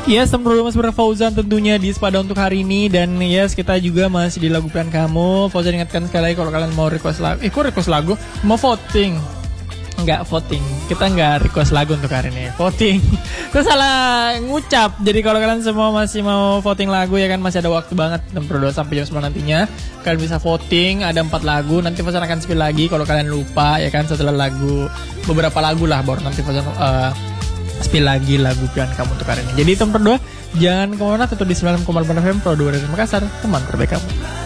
Yes, sempurna Mas Fauzan tentunya di Sepada untuk hari ini. Dan yes, kita juga masih di lagu pilihan kamu. Fauzan ingatkan sekali lagi kalau kalian mau request lagu. Kok request lagu? Mau voting? Enggak voting. Kita enggak request lagu untuk hari ini. Voting. Itu salah ngucap. Jadi kalau kalian semua masih mau voting lagu ya kan, masih ada waktu banget 62 sampai jam 9 nantinya. Kalian bisa voting, ada 4 lagu. Nanti Fauzan akan spill lagi kalau kalian lupa ya kan, setelah lagu beberapa lagu lah baru nanti Fauzan spill lagi lagu pilihan kamu untuk hari ini. Jadi itu berdua, jangan kemana-mana, tetap di 9,8 FM Pro 2 dari Makassar, teman terbaik kamu.